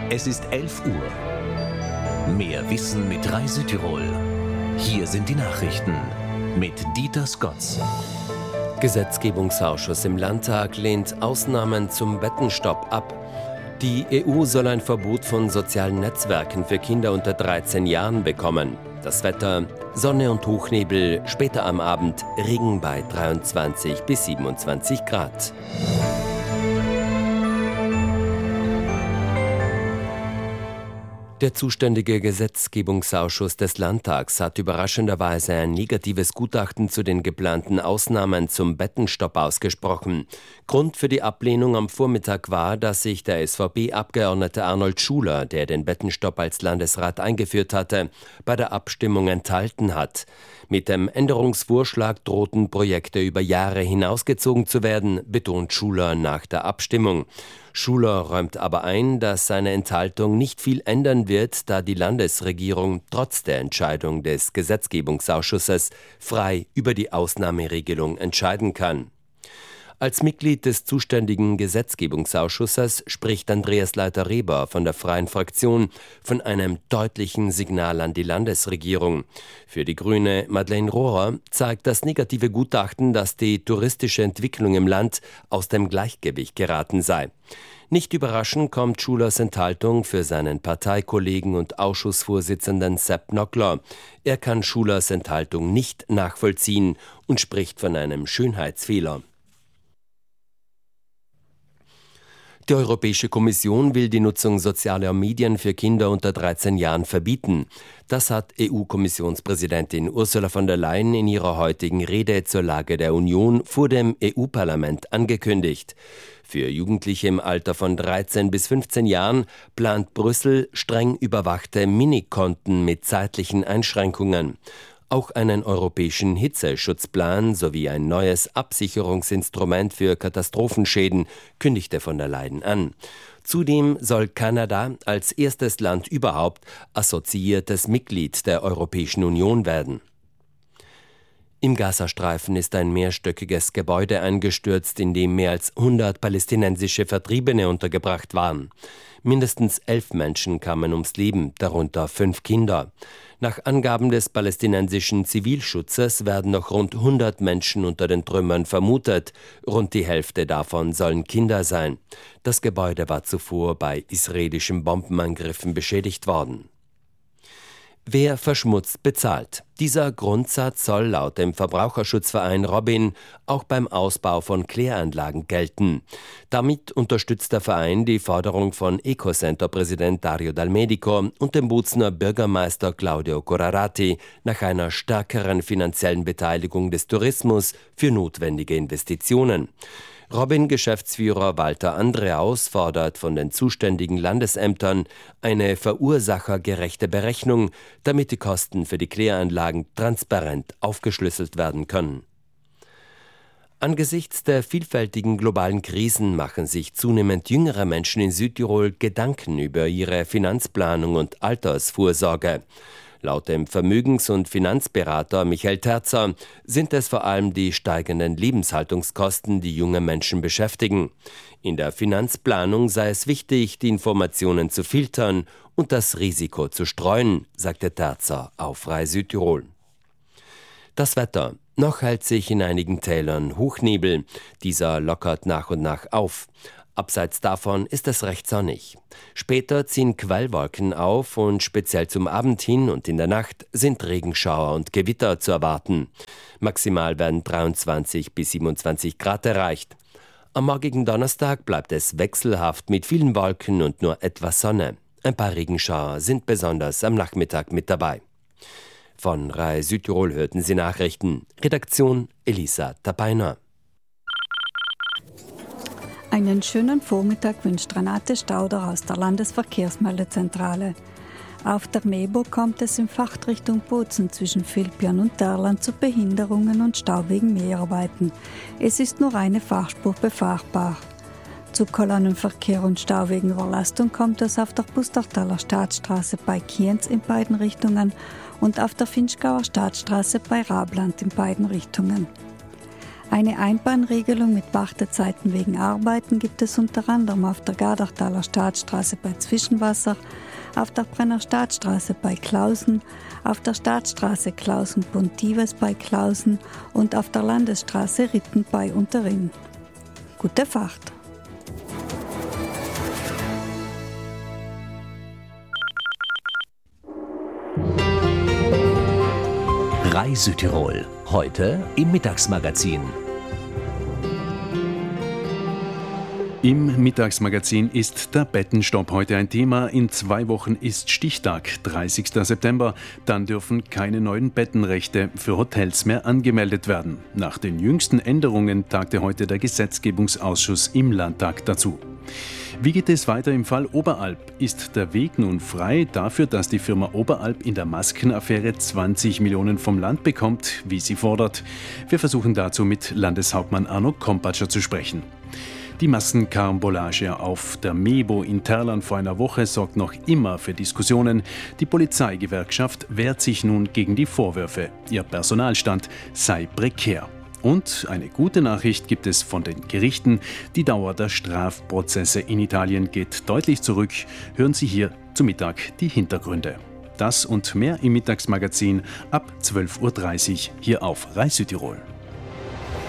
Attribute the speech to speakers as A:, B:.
A: Es ist 11 Uhr. Mehr Wissen mit Rai Südtirol. Hier sind die Nachrichten mit Dieter Skotz.
B: Gesetzgebungsausschuss im Landtag lehnt Ausnahmen zum Bettenstopp ab. Die EU soll ein Verbot von sozialen Netzwerken für Kinder unter 13 Jahren bekommen. Das Wetter: Sonne und Hochnebel, später am Abend Regen bei 23 bis 27 Grad. Der zuständige Gesetzgebungsausschuss des Landtags hat überraschenderweise ein negatives Gutachten zu den geplanten Ausnahmen zum Bettenstopp ausgesprochen. Grund für die Ablehnung am Vormittag war, dass sich der SVP-Abgeordnete Arnold Schuler, der den Bettenstopp als Landesrat eingeführt hatte, bei der Abstimmung enthalten hat. Mit dem Änderungsvorschlag drohten Projekte über Jahre hinausgezogen zu werden, betont Schuler nach der Abstimmung. Schuler räumt aber ein, dass seine Enthaltung nicht viel ändern wird, da die Landesregierung trotz der Entscheidung des Gesetzgebungsausschusses frei über die Ausnahmeregelung entscheiden kann. Als Mitglied des zuständigen Gesetzgebungsausschusses spricht Andreas Leiter-Reber von der Freien Fraktion von einem deutlichen Signal an die Landesregierung. Für die Grüne Madeleine Rohrer zeigt das negative Gutachten, dass die touristische Entwicklung im Land aus dem Gleichgewicht geraten sei. Nicht überraschend kommt Schulers Enthaltung für seinen Parteikollegen und Ausschussvorsitzenden Sepp Nockler. Er kann Schulers Enthaltung nicht nachvollziehen und spricht von einem Schönheitsfehler. Die Europäische Kommission will die Nutzung sozialer Medien für Kinder unter 13 Jahren verbieten. Das hat EU-Kommissionspräsidentin Ursula von der Leyen in ihrer heutigen Rede zur Lage der Union vor dem EU-Parlament angekündigt. Für Jugendliche im Alter von 13 bis 15 Jahren plant Brüssel streng überwachte Minikonten mit zeitlichen Einschränkungen. Auch einen europäischen Hitzeschutzplan sowie ein neues Absicherungsinstrument für Katastrophenschäden kündigte von der Leyen an. Zudem soll Kanada als erstes Land überhaupt assoziiertes Mitglied der Europäischen Union werden. Im Gazastreifen ist ein mehrstöckiges Gebäude eingestürzt, in dem mehr als 100 palästinensische Vertriebene untergebracht waren. Mindestens 11 Menschen kamen ums Leben, darunter 5 Kinder. Nach Angaben des palästinensischen Zivilschutzes werden noch rund 100 Menschen unter den Trümmern vermutet. Rund die Hälfte davon sollen Kinder sein. Das Gebäude war zuvor bei israelischen Bombenangriffen beschädigt worden. Wer verschmutzt, bezahlt. Dieser Grundsatz soll laut dem Verbraucherschutzverein Robin auch beim Ausbau von Kläranlagen gelten. Damit unterstützt der Verein die Forderung von Ecocenter-Präsident Dario Dal Medico und dem Bozener Bürgermeister Claudio Corrarati nach einer stärkeren finanziellen Beteiligung des Tourismus für notwendige Investitionen. Robin-Geschäftsführer Walter Andreaus fordert von den zuständigen Landesämtern eine verursachergerechte Berechnung, damit die Kosten für die Kläranlagen transparent aufgeschlüsselt werden können. Angesichts der vielfältigen globalen Krisen machen sich zunehmend jüngere Menschen in Südtirol Gedanken über ihre Finanzplanung und Altersvorsorge. Laut dem Vermögens- und Finanzberater Michael Terzer sind es vor allem die steigenden Lebenshaltungskosten, die junge Menschen beschäftigen. In der Finanzplanung sei es wichtig, die Informationen zu filtern und das Risiko zu streuen, sagte Terzer auf Rai Südtirol. Das Wetter. Noch hält sich in einigen Tälern Hochnebel. Dieser lockert nach und nach auf. Abseits davon ist es recht sonnig. Später ziehen Quellwolken auf und speziell zum Abend hin und in der Nacht sind Regenschauer und Gewitter zu erwarten. Maximal werden 23 bis 27 Grad erreicht. Am morgigen Donnerstag bleibt es wechselhaft mit vielen Wolken und nur etwas Sonne. Ein paar Regenschauer sind besonders am Nachmittag mit dabei. Von Rai Südtirol hörten Sie Nachrichten. Redaktion Elisa Tapainer.
C: Einen schönen Vormittag wünscht Renate Stauder aus der Landesverkehrsmeldezentrale. Auf der Mebo kommt es in Fahrtrichtung Bozen zwischen Vilpian und Derland zu Behinderungen und Stau wegen Mäharbeiten. Es ist nur eine Fahrspur befahrbar. Zu Kolonnenverkehr und Stau wegen Überlastung kommt es auf der Pustertaler Staatsstraße bei Kienz in beiden Richtungen und auf der Finchgauer Staatsstraße bei Rabland in beiden Richtungen. Eine Einbahnregelung mit Wartezeiten wegen Arbeiten gibt es unter anderem auf der Gardachtaler Staatsstraße bei Zwischenwasser, auf der Brenner Staatsstraße bei Klausen, auf der Staatsstraße Klausen-Pontives bei Klausen und auf der Landesstraße Ritten bei Unterinn. Gute Fahrt!
A: Südtirol. Heute im Mittagsmagazin.
D: Im Mittagsmagazin ist der Bettenstopp heute ein Thema. In 2 Wochen ist Stichtag, 30. September. Dann dürfen keine neuen Bettenrechte für Hotels mehr angemeldet werden. Nach den jüngsten Änderungen tagte heute der Gesetzgebungsausschuss im Landtag dazu. Wie geht es weiter im Fall Oberalp? Ist der Weg nun frei dafür, dass die Firma Oberalp in der Maskenaffäre 20 Millionen vom Land bekommt, wie sie fordert? Wir versuchen dazu mit Landeshauptmann Arno Kompatscher zu sprechen. Die Massenkarambolage auf der Mebo in Terlan vor einer Woche sorgt noch immer für Diskussionen. Die Polizeigewerkschaft wehrt sich nun gegen die Vorwürfe. Ihr Personalstand sei prekär. Und eine gute Nachricht gibt es von den Gerichten. Die Dauer der Strafprozesse in Italien geht deutlich zurück. Hören Sie hier zu Mittag die Hintergründe. Das und mehr im Mittagsmagazin ab 12.30 Uhr hier auf RAI Südtirol.